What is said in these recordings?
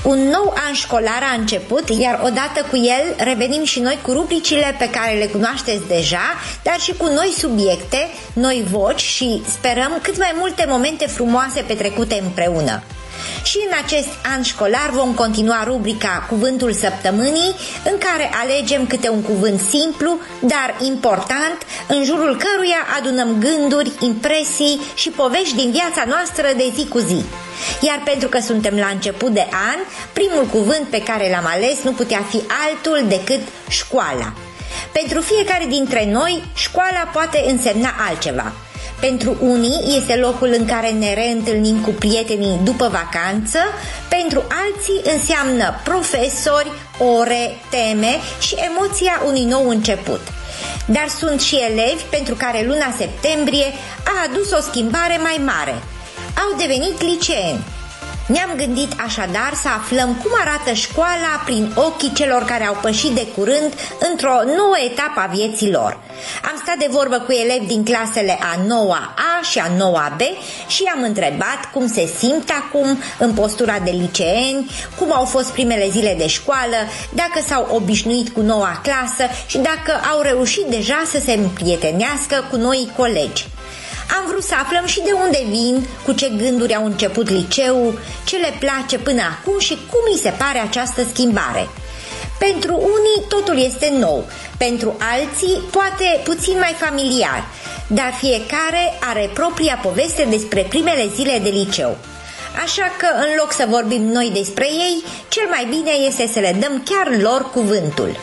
Un nou an școlar a început, iar odată cu el revenim și noi cu rubricile pe care le cunoașteți deja, dar și cu noi subiecte, noi voci și sperăm cât mai multe momente frumoase petrecute împreună. Și în acest an școlar vom continua rubrica Cuvântul Săptămânii, în care alegem câte un cuvânt simplu, dar important, în jurul căruia adunăm gânduri, impresii și povești din viața noastră de zi cu zi. Iar pentru că suntem la început de an, primul cuvânt pe care l-am ales nu putea fi altul decât școala. Pentru fiecare dintre noi, școala poate însemna altceva. Pentru unii este locul în care ne reîntâlnim cu prietenii după vacanță, pentru alții înseamnă profesori, ore, teme și emoția unui nou început. Dar sunt și elevi pentru care luna septembrie a adus o schimbare mai mare. Au devenit liceeni. Ne-am gândit așadar să aflăm cum arată școala prin ochii celor care au pășit de curând într-o nouă etapă a vieții lor. Am stat de vorbă cu elevi din clasele a 9-a A și a 9-a B și i-am întrebat cum se simt acum în postura de liceeni, cum au fost primele zile de școală, dacă s-au obișnuit cu noua clasă și dacă au reușit deja să se împrietenească cu noi colegi. Am vrut să aflăm și de unde vin, cu ce gânduri au început liceul, ce le place până acum și cum îi se pare această schimbare. Pentru unii totul este nou, pentru alții poate puțin mai familiar, dar fiecare are propria poveste despre primele zile de liceu. Așa că, în loc să vorbim noi despre ei, cel mai bine este să le dăm chiar lor cuvântul.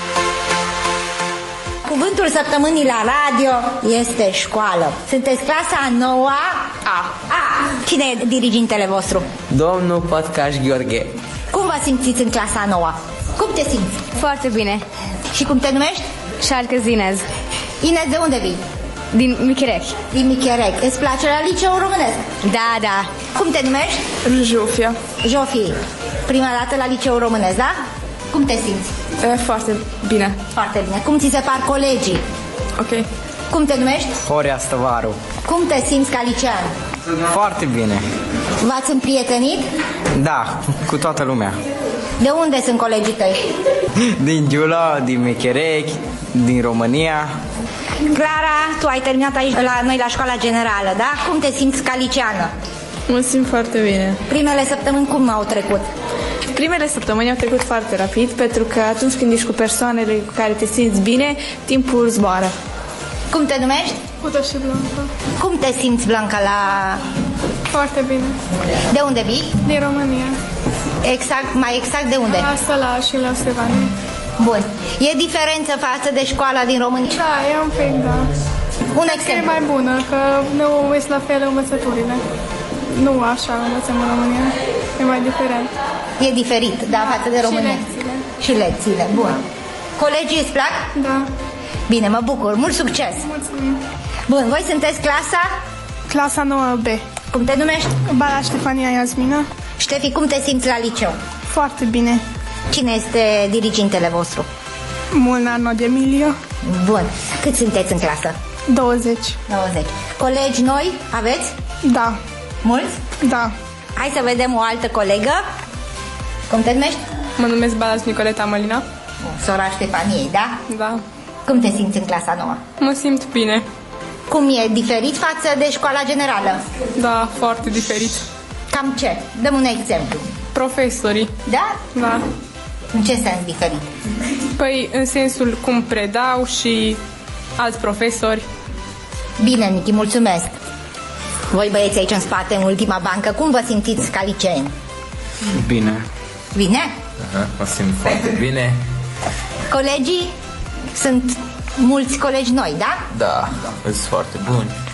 Cuvântul săptămânii la radio este școală. Sunteți clasa a 9-a A. Cine e dirigintele vostru? Domnul Patcaș Gheorghe. Cum vă simțiți în clasa a 9-a? Cum te simți? Foarte bine. Și cum te numești? Șarcă Zinez. Inez, de unde vii? Din Micherec. Din Micherec. Îți place la liceul românesc? Da. Cum te numești? Jofia. Jofie. Prima dată la liceul românesc, da? Cum te simți? Foarte bine. Foarte bine. Cum ți se par colegii? Ok. Cum te numești? Horea Stăvaru. Cum te simți ca licean? Foarte bine. V-ați împrietenit? Da, cu toată lumea. De unde sunt colegii tăi? Din Giula, din Micherec, din România. Clara, tu ai terminat aici la noi la școala generală, da? Cum te simți ca liceană? Mă simt foarte bine. Primele săptămâni cum au trecut? Primele săptămâni au trecut foarte rapid, pentru că atunci când ești cu persoanele cu care te simți bine, timpul zboară. Cum te numești? Uta și Blanca. Cum te simți, Blanca, la... Foarte bine. De unde vii? Din România. Mai exact de unde? La Săla și la Stefani. Bun. E diferență față de școala din România? Da, e un pic, da. Un E exemplu. mai bună, că nu înveți la fel învățăturile. Nu așa învățăm în România. E mai diferent. E diferit, da, față de România. Și lecțiile. Și lecțiile, bun. Colegii îți plac? Da. Bine, mă bucur. Mult succes! Mulțumim. Bun, voi sunteți clasa? Clasa 9B. Cum te numești? Bala Ștefania Iasmina. Ștefi, cum te simți la liceu? Foarte bine. Cine este dirigintele vostru? Molnar Nod Emilio. Bun. Cât sunteți în clasă? 20. 20. Colegi noi aveți? Da. Mulți? Da. Hai să vedem o altă colegă. Cum te numești? Mă numesc Balas Nicoleta Mălina. Sora Ștefaniei, da? Da. Cum te simți în clasa nouă? Mă simt bine. Cum e diferit față de școala generală? Da, foarte diferit. Cam ce? Dăm un exemplu. Profesorii. Da? Da. În ce sens diferit? Păi, în sensul cum predau și alți profesori. Bine, Nichi, mulțumesc. Voi băieți aici în spate, în ultima bancă, cum vă simțiți ca liceeni? Bine. Bine? Mă simt foarte bine. Colegii? Sunt mulți colegi noi, da? Da, sunt foarte buni.